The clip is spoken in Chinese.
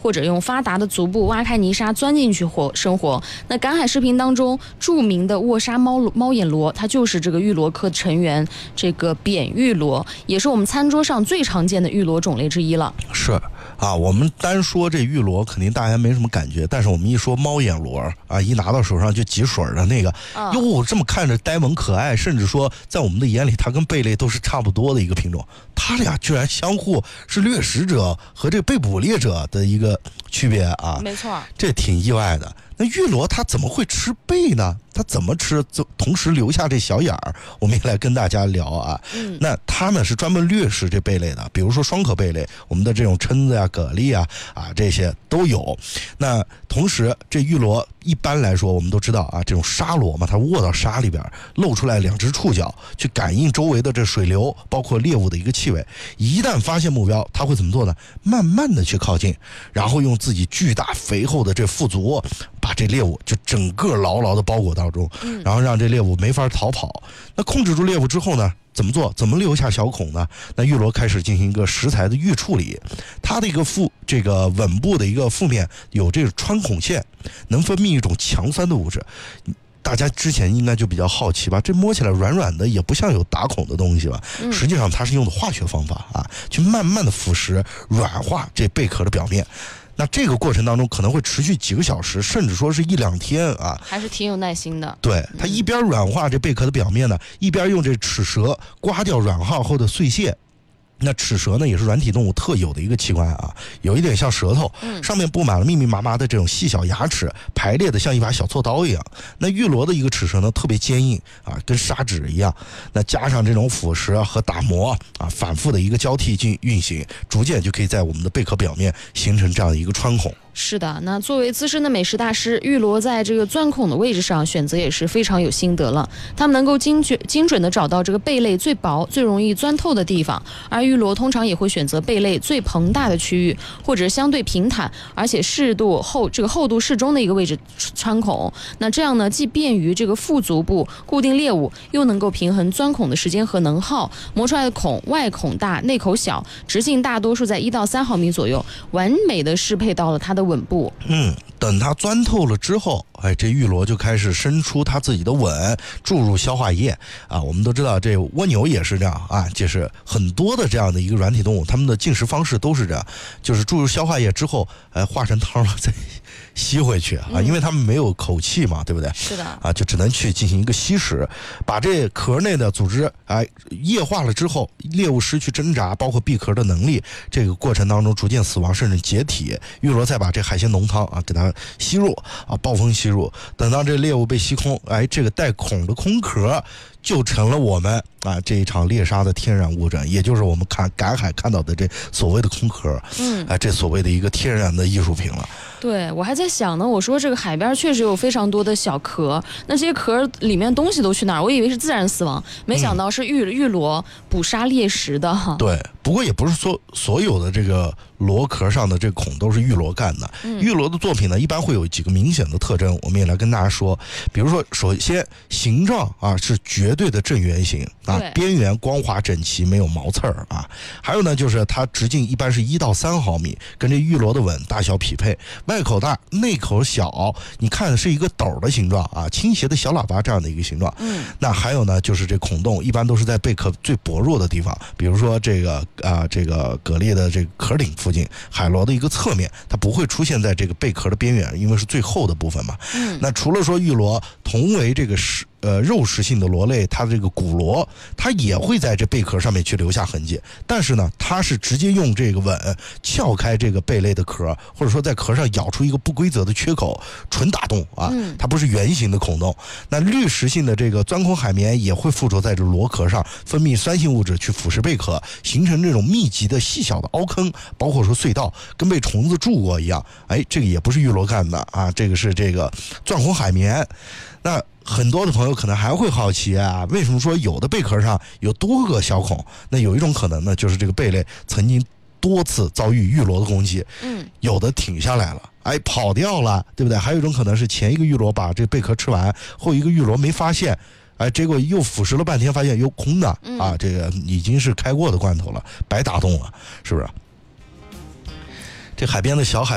或者用发达的足部挖开泥沙钻进去生活。那赶海视频当中著名的卧沙猫眼螺，它就是这个玉螺科成员，这个扁玉螺，也是我们餐桌上最常见的玉螺种类之一了。 是啊，我们单说这玉螺肯定大家没什么感觉，但是我们一说猫眼螺啊，一拿到手上就挤水的那个，哟，这么看着呆萌可爱，甚至说在我们的眼里它跟贝类都是差不多的一个品种，它俩居然相互是掠食者和这个被捕猎者的一个区别啊。 没错， 这挺意外的。那玉螺它怎么会吃贝呢？它怎么吃？同时留下这小眼儿，我们也来跟大家聊啊。那它呢是专门掠食这贝类的，比如说双壳贝类，我们的这种蛏子呀、蛤蜊啊这些都有。那同时这玉螺一般来说我们都知道啊，这种沙螺嘛，它卧到沙里边，露出来2只触角去感应周围的这水流，包括猎物的一个气味。一旦发现目标，它会怎么做呢？慢慢的去靠近，然后用自己巨大肥厚的这腹足把这猎物就整个牢牢的包裹当中，然后让这猎物没法逃跑。那控制住猎物之后呢，怎么做？怎么留下小孔呢？那玉螺开始进行一个食材的预处理，它的一个这个吻部的一个腹面有这个穿孔腺，能分泌一种强酸的物质。大家之前应该就比较好奇吧，这摸起来软软的，也不像有打孔的东西吧？实际上它是用的化学方法啊，去慢慢的腐蚀、软化这贝壳的表面。那这个过程当中可能会持续几个小时，甚至说是1-2天啊， 还是挺有耐心的。 对，它一边软化这贝壳的表面呢，一边用这齿舌刮掉软化后的碎屑。那齿舌呢，也是软体动物特有的一个器官啊，有一点像舌头，上面布满了密密麻麻的这种细小牙齿，排列的像一把小锉刀一样。那玉螺的一个齿舌呢，特别坚硬啊，跟砂纸一样。那加上这种腐蚀和打磨啊，反复的一个交替运行，逐渐就可以在我们的贝壳表面形成这样的一个穿孔。 是的，那作为资深的美食大师，玉螺在这个钻孔的位置上选择也是非常有心得了。他们能够精准的找到这个贝类最薄、最容易钻透的地方，而玉螺通常也会选择贝类最膨大的区域，或者相对平坦而且厚度适中的一个位置穿孔。那这样呢，既便于这个腹足部固定猎物，又能够平衡钻孔的时间和能耗。磨出来的孔外孔大，内口小，直径大多数在1到3毫米左右，完美的适配到了它的吻部。 等它钻透了之后，这玉螺就开始伸出它自己的吻，注入消化液啊。我们都知道这蜗牛也是这样啊，就是很多的这样的一个软体动物，它们的进食方式都是这样，就是注入消化液之后，化成汤了再吸回去啊，因为它们没有口气嘛，对不对？ 是的啊，就只能去进行一个吸食，把这壳内的组织液化了之后，猎物失去挣扎，包括闭壳的能力，这个过程当中逐渐死亡甚至解体。玉螺再把这海鲜浓汤啊给它吸入啊，暴风吸入，等到这猎物被吸空，这个带孔的空壳就成了我们这一场猎杀的天然物证，也就是我们赶海看到的这所谓的空壳，这所谓的一个天然的艺术品了。 对，我还在想呢，我说这个海边确实有非常多的小壳，那这些壳里面东西都去哪儿？我以为是自然死亡，没想到是玉螺捕杀猎食的哈。 对，不过也不是说所有的这个螺壳上的这个孔都是玉螺干的。玉螺的作品呢，一般会有几个明显的特征，我们也来跟大家说。比如说，首先形状是绝对的正圆形啊，边缘光滑整齐，没有毛刺儿啊。还有呢，就是它直径一般是1到3毫米，跟这玉螺的吻大小匹配。外口大，内口小，你看是一个斗的形状啊，倾斜的小喇叭这样的一个形状。那还有呢，就是这孔洞一般都是在贝壳最薄弱的地方，比如说这个蛤蜊的这个壳顶附近，海螺的一个侧面，它不会出现在这个贝壳的边缘，因为是最厚的部分嘛。那除了说玉螺同为这个肉食性的螺类，它的这个骨螺，它也会在这贝壳上面去留下痕迹，但是呢，它是直接用这个吻撬开这个贝类的壳，或者说在壳上咬出一个不规则的缺口，纯打洞啊，它不是圆形的孔洞。那滤食性的这个钻孔海绵也会附着在这螺壳上，分泌酸性物质去腐蚀贝壳，形成这种密集的细小的凹坑，包括说隧道，跟被虫子蛀过一样。这个也不是玉螺干的啊，这个是这个钻孔海绵。那很多的朋友可能还会好奇啊，为什么说有的贝壳上有多个小孔？那有一种可能呢，就是这个贝类曾经多次遭遇玉螺的攻击，有的挺下来了，跑掉了，对不对？还有一种可能是前一个玉螺把这贝壳吃完，后一个玉螺没发现，结果又腐蚀了半天，发现又空的啊，这个已经是开过的罐头了，白打洞了，是不是？这海边的小海